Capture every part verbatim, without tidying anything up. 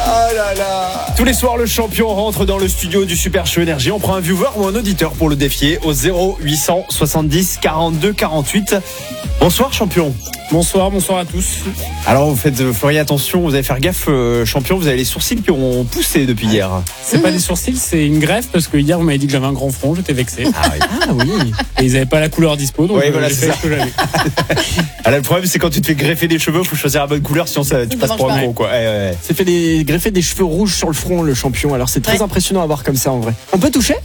Ah là là. Tous les soirs, le champion rentre dans le studio du Super Show Énergie. On prend un viewer ou un auditeur pour le défier au zéro huit cent soixante-dix quarante-deux quarante-huit. Bonsoir champion. Bonsoir, bonsoir à tous. Alors vous faites, vous feriez attention, vous allez faire gaffe, euh, champion, vous avez les sourcils qui ont poussé depuis hier. C'est pas des sourcils, c'est une greffe parce que hier vous m'avez dit que j'avais un grand front, j'étais vexé. Ah oui. Ah oui. Et ils avaient pas la couleur dispo, donc oui, euh, voilà, j'ai c'est fait ça. ce que j'avais. Ah là, le problème c'est quand tu te fais greffer des cheveux, faut choisir la bonne couleur, sinon ça, tu Ça passes marche pour un pas. gros quoi. Ouais, ouais, ouais. C'est fait des greffer des cheveux rouges sur le front, le champion. Alors c'est très Ouais. impressionnant à voir comme ça en vrai. On peut toucher?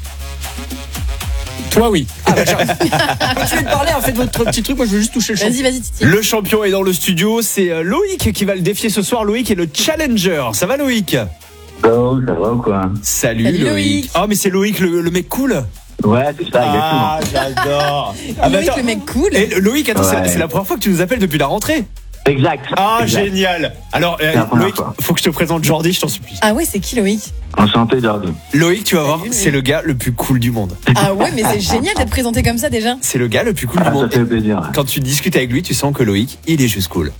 Toi, oui. Ah bah j'arrive. Continuez de parler, en fait votre petit truc. Moi je veux juste toucher le champion. Vas-y, vas-y, Titi. Le champion est dans le studio, c'est euh, Loïc qui va le défier ce soir. Loïc est le challenger. Ça va Loïc? Oh, ça va ou quoi? Salut, Salut, Loïc. Loïc. Oh mais c'est Loïc le, le mec cool. Ouais, c'est ça, Ah j'adore. Ah, bah, Loïc, attends. le mec cool. Et Loïc, attends, c'est la- Ouais. c'est la première fois que tu nous appelles depuis la rentrée. exactement. Exact. Ah exact. génial. Alors euh, C'est la première Loïc, fois. faut que je te présente Jordi, je t'en supplie. Ah ouais, c'est qui Loïc? Enchanté, Jordi. Loïc, tu vas voir, Salut, c'est le gars le plus cool du monde. Ah ouais, mais c'est génial d'être présenté comme ça déjà. C'est le gars le plus cool Ah, du ça monde. fait plaisir. Quand tu discutes avec lui, tu sens que Loïc, il est juste cool.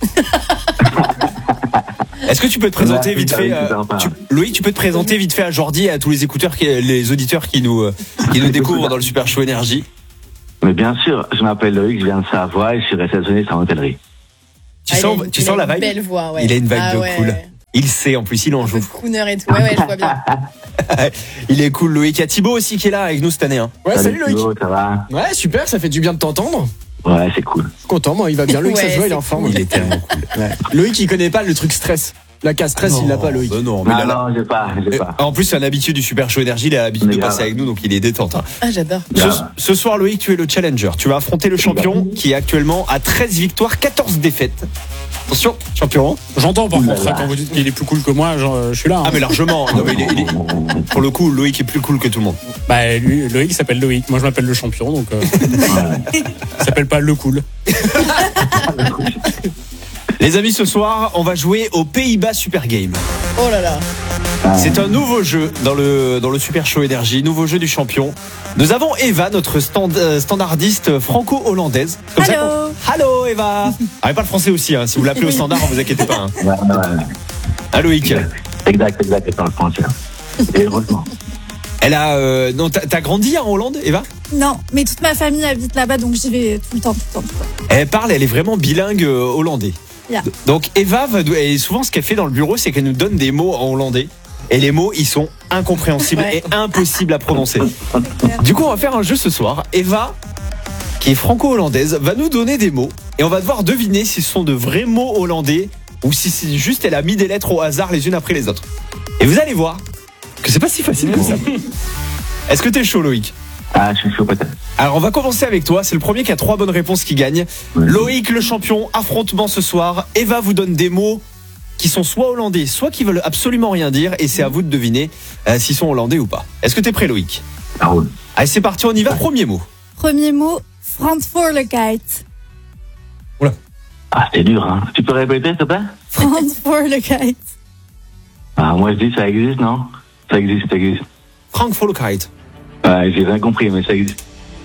Est-ce que tu peux te présenter Ouais, vite super, fait euh, super, tu- Loïc, tu peux te présenter vite fait à Jordi et à tous les écouteurs, qui, les auditeurs qui nous, euh, qui nous découvrent dans le Super Show Énergie. Mais bien sûr, je m'appelle Loïc, je viens de Savoie et je suis réceptionniste en hôtellerie. Tu Ah, sens, il a une- tu il sens a la une vibe belle voix, ouais. Il a une vibe Ah de ouais. cool. Il sait, en plus, il en Un peu joue. de crooner et tout. Ouais, ouais, je vois bien. Il est cool, Loïc. Il y a Thibaut aussi qui est là avec nous cette année. Hein. Ouais, salut Loïc. Thibaut, ça va? Ouais, super, ça fait du bien de t'entendre. Ouais, c'est cool. Je suis content, moi il va bien. Loïc, ça Ouais, se voit, il est c'est en forme. Il est tellement cool. Ouais. Loïc il connaît pas le truc stress. La case stress, il l'a pas Loïc. bah non, mais Non, il a la- non, j'ai pas, j'ai pas. En plus, c'est un habitué du Super Show Énergie. Il a l'habitude Mais de grave. passer avec nous, donc il est détente. Hein. Ah, j'adore. Ce, Grave. ce soir, Loïc, tu es le challenger. Tu vas affronter le champion qui est actuellement à treize victoires, quatorze défaites. Attention, champion. J'entends par Ouh là contre là. quand vous dites qu'il est plus cool que moi, genre, euh, je suis là. hein. Ah, mais largement. Non, mais il est- il est- Pour le coup, Loïc est plus cool que tout le monde. Bah lui, Loïc s'appelle Loïc. Moi je m'appelle le champion, donc euh, Ouais. il s'appelle pas le cool. Les amis, ce soir, on va jouer au Pays-Bas Super Game. Oh là là. C'est un nouveau jeu dans le, dans le Super Show Énergie, nouveau jeu du champion. Nous avons Eva, notre stand, euh, standardiste franco-hollandaise. Comme ça Allô. qu'on- Allô Eva. Ah, et pas le français aussi, hein. Si vous l'appelez au standard, vous inquiétez pas. Hein. Ouais, ouais, ouais. Ah, Loïc. Exact, exact, c'est dans le français. Et heureusement. Elle a. Euh, non, t'as t'as grandi en Hollande, Eva? Non, mais toute ma famille habite là-bas, donc j'y vais tout le temps, tout le temps. tout le temps. Elle parle, elle est vraiment bilingue euh, hollandais. Yeah. Donc Eva, va, et souvent ce qu'elle fait dans le bureau, c'est qu'elle nous donne des mots en hollandais. Et les mots, ils sont incompréhensibles Ouais. et impossibles à prononcer. Du coup, on va faire un jeu ce soir. Eva, qui est franco-hollandaise, va nous donner des mots. Et on va devoir deviner si ce sont de vrais mots hollandais ou si c'est juste elle a mis des lettres au hasard les unes après les autres. Et vous allez voir que c'est pas si facile que ça. Est-ce que t'es chaud, Loïc? Ah, je suis chaud peut-être. Alors on va commencer avec toi, c'est le premier qui a trois bonnes réponses qui gagne. Loïc le champion, affrontement ce soir. Eva vous donne des mots qui sont soit hollandais, soit qui veulent absolument rien dire, et c'est à vous de deviner euh, s'ils sont hollandais ou pas. Est-ce que t'es prêt, Loïc? Ça roule. Allez, c'est parti, on y va, premier mot. Premier mot, Verantwoordelijkheid. Ah, c'est dur, hein. Tu peux répéter, s'il te plaît? Verantwoordelijkheid. Ah, moi je dis ça existe, non? Ça existe, ça existe. Frankfurtheid. Ouais, j'ai rien compris, mais ça existe.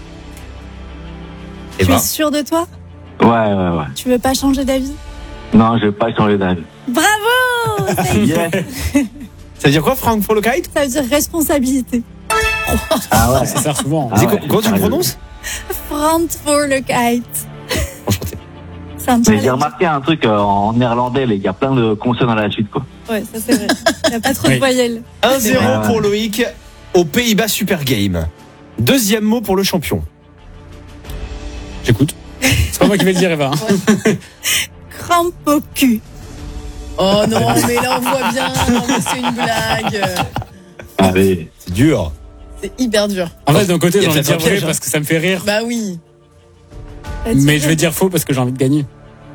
Tu Eva. es sûr de toi? Ouais, ouais, ouais. Tu veux pas changer d'avis? Non, je vais pas changer d'avis. Bravo! Ça y est. Yes. Ça veut dire quoi, Frankfurtheid? Ça veut dire responsabilité. Ah ouais. Ça sert souvent. Ah C'est ouais, quoi- Comment tu le sérieux. prononces? Verantwoordelijkheid. Enchanté. C'est un Mais j'ai challenge. remarqué un truc euh, en néerlandais, il y a plein de consonnes à la suite, quoi. Ouais, ça c'est vrai. Il n'y a pas trop de Oui. voyelles. un zéro Ouais. pour Loïc aux Pays-Bas Super Game. Deuxième mot pour le champion. J'écoute. C'est pas moi qui vais le dire, Eva. hein. Crampe au cul. Oh non, mais là on voit bien. Non, mais c'est une blague. Allez. C'est dur. C'est hyper dur. En fait, d'un côté, Il y j'ai a envie de peut-être dire un vrai piège, hein. parce que ça me fait rire. Bah oui. Bah, Mais tu je vais dire faux parce que j'ai envie de gagner.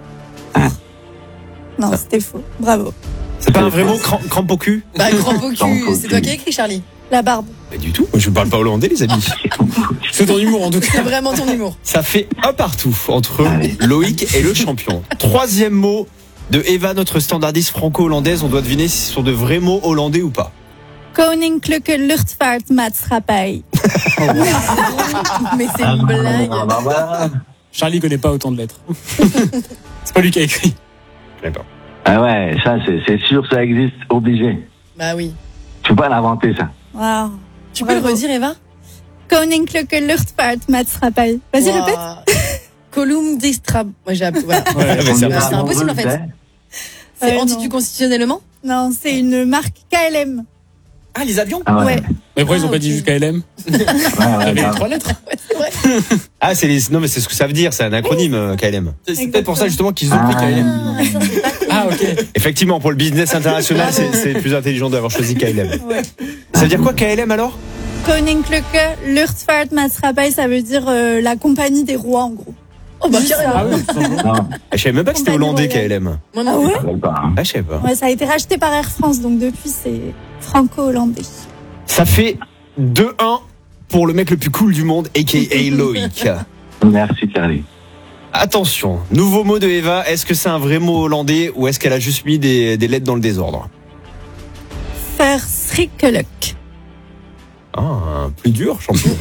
Non, c'était faux. Bravo. C'est pas un vrai mot, cram- crampe au cul? Bah crampe au Crampe cul. au C'est cul. toi qui as écrit, Charlie. La barbe. Pas du tout. Moi, je parle pas hollandais, les amis. C'est ton humour en tout C'est cas. vraiment ton humour. Ça fait un partout entre Allez. Loïc et le champion. Troisième mot de Eva, notre standardiste franco-hollandaise. On doit deviner si ce sont de vrais mots hollandais ou pas. Koninklijke Luchtvaartmaatschappij. Mais c'est une blague. Ah, bah voilà. Charlie connaît pas autant de lettres. C'est pas lui qui a écrit. Je sais pas. Ah ouais, ça c'est c'est sûr, ça existe, obligé. Bah oui. Tu peux pas l'inventer, ça. Wow. Tu peux le redire, Eva? Koninklijke Luchtvaartmaatschappij. Vas-y, Wow. répète. Column d'Istra. Moi, j'ai appris. Voilà. Ouais, mais c'est Bah, c'est impossible, en fait. Ouais, C'est non. anti-constitutionnellement? Non, c'est une marque K L M. Ah, les avions Ah ouais. Ouais. Mais pourquoi ils ont Ah, pas ok. dit juste K L M? Ouais, ouais, T'avais les grave. trois lettres. Ouais, c'est vrai. Ah, c'est les. Non, mais c'est ce que ça veut dire, c'est un acronyme euh, K L M. C'est c'est peut-être pour ça justement qu'ils ont pris K L M. Ah, ça, c'est pas cool. Ah, ok. Effectivement, pour le business international, c'est c'est plus intelligent d'avoir choisi K L M. Ouais. Ça veut dire quoi K L M alors? Koninklijke Luchtvaartmaatschappij, ça veut dire euh, la compagnie des rois, en gros. Oh, bah, Juste carrément. ça. Ah oui, tout simplement. Non, Ah, je savais même pas que c'était Compagnie hollandais K royale. L M. Moi, non. Ah ouais? je savais pas. hein. Ah, je savais pas. Ouais, ça a été racheté par Air France, donc depuis, c'est franco-hollandais. Ça fait deux un pour le mec le plus cool du monde, a k a. Loïc. Merci, Charlie. Attention, nouveau mot de Eva. Est-ce que c'est un vrai mot hollandais ou est-ce qu'elle a juste mis des, des lettres dans le désordre? Verschrikkelijk. Ah, plus dur, champion.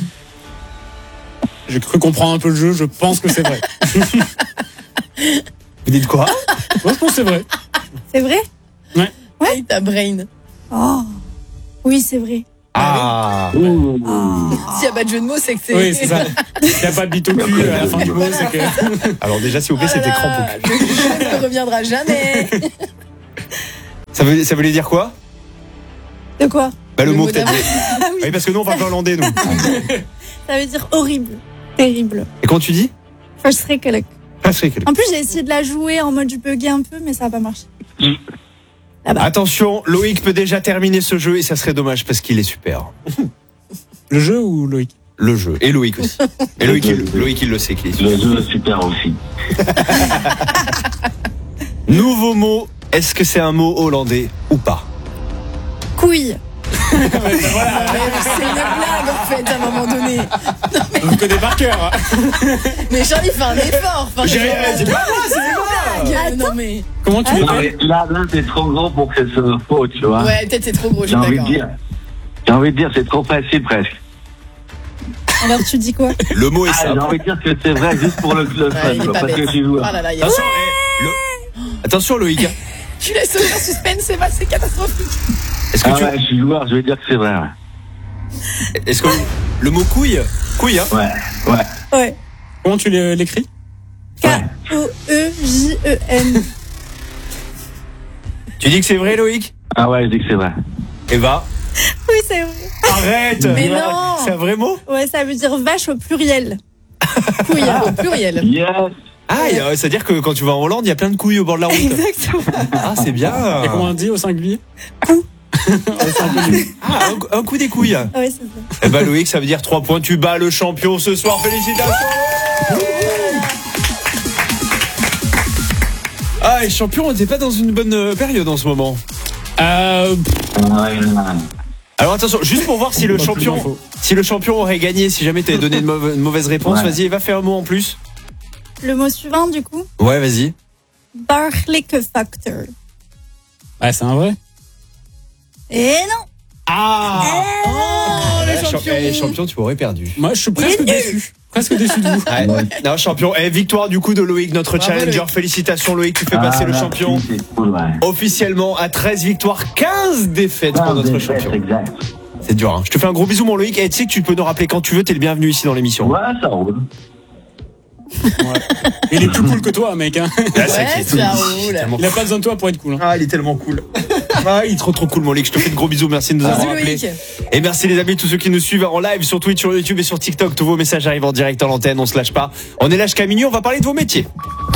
J'ai cru comprendre un peu le jeu, je pense que c'est vrai. Vous dites quoi? Moi, je pense que c'est vrai. C'est vrai? Ouais, ta brain. Oh. Oui, c'est vrai. Ah, Ouh. Oh. S'il n'y a pas de jeu de mots, c'est que c'est. Oui, c'est ça. S'il n'y a pas de bite au cul à la fin du mot, c'est que. alors déjà s'il vous plaît, Oh là c'était là, crampe au cul. le jeu ne reviendra jamais. Ça, veut, ça voulait dire quoi? De quoi? Bah le, Le mot mot que t'as d'avant. dit. Oui, parce que nous on parle pas hollandais nous. Ça veut dire horrible. Terrible. Et quand tu dis? Verschrikkelijk. Verschrikkelijk. En plus, j'ai essayé de la jouer en mode je bugger un peu, mais ça n'a pas marché. Attention, Loïc peut déjà terminer ce jeu et ça serait dommage parce qu'il est super. Le jeu ou Loïc? Le jeu. Et Loïc aussi. Et Loïc, il, Loïc, il le sait qu'il est super. Le jeu est super aussi. Nouveau mot, est-ce que c'est un mot hollandais ou pas? Couille. Ouais, c'est une blague en fait à un moment donné. On le connaît par cœur. Mais Charlie fait un effort. Enfin, J'ai c'est rien dit. pas moi, c'est une blague. Non mais. Comment tu Non, l'appelles? mais là, là, c'est trop gros pour que ce soit faux, tu vois. Ouais, peut-être c'est trop gros, je J'ai suis envie de d'accord. dire. J'ai envie de dire, c'est trop facile presque. Alors tu dis quoi? Le mot est Ah, j'ai simple. envie de dire que c'est vrai juste pour le, le Ouais, fun, il est quoi, pas parce bête. que je suis joueur. Oh là là, il y a- Attention, eh, le- Attention Loïc. Tu laisses aucun suspense, c'est pas, c'est catastrophique. Est-ce que Ah tu ouais, je suis joueur, je vais dire que c'est vrai. Ouais, est-ce que le mot couille, couille hein? ouais. ouais. Ouais. Comment tu l'é- l'écris? K O E J E N. Tu dis que c'est vrai Loïc? Ah ouais, je dis que c'est vrai. Eva, Oui, c'est vrai. arrête. Mais non. C'est un vrai mot? Ouais, ça veut dire vache au pluriel. Couille. Au pluriel. Yes. Ah, il y a- c'est-à-dire que quand tu vas en Hollande, il y a plein de couilles au bord de la route. Exactement. Ah, c'est bien. Et comment on dit au singulier? Coup. Au singulier. Ah, un, un coup des couilles. Ouais, c'est ça. Eh ben Loïc, ça veut dire trois points. Tu bats le champion ce soir. Félicitations. Ah, et champion, on n'était pas dans une bonne euh, période en ce moment. Euh, Ouais, ouais. Alors attention, juste pour voir si le Pas plus champion, d'infos. si le champion aurait gagné, si jamais t'avais donné une, mauvaise- une mauvaise réponse, Ouais. vas-y, Eva, fais un mot en plus. Le mot suivant, du coup. Ouais, vas-y. Bargelijke factor. ouais, c'est un vrai. Et non. Ah. Oh, le Eh, champion. eh, champion, tu m'aurais perdu. Moi, je suis presque déçu. Presque déçu de vous. Ouais. Non, champion. Eh, victoire du coup de Loïc, notre Bravo, challenger. Loïc. Félicitations Loïc, tu fais Ah, passer le merci, champion C'est cool, ouais. officiellement à treize victoires, quinze défaites pour Ah, notre des champion. fêtes, exact. C'est dur, hein. Je te fais un gros bisou mon Loïc. Et tu sais que tu peux nous rappeler quand tu veux, t'es le bienvenu ici dans l'émission. Ouais, ça roule. Il est plus cool que toi, mec. Hein. Ah, c'est Ouais, qui- ça roule. Il a pas besoin de toi pour être cool. Hein. Ah, il est tellement cool. Ah, il est trop trop cool mon Loïc. Je te fais de gros bisous. Merci de nous avoir Bisous, appelés. Loïc. Et merci les amis, tous ceux qui nous suivent en live sur Twitch, sur YouTube et sur TikTok. Tous vos messages arrivent en direct en l'antenne, on se lâche pas. On est là jusqu'à minuit, on va parler de vos métiers.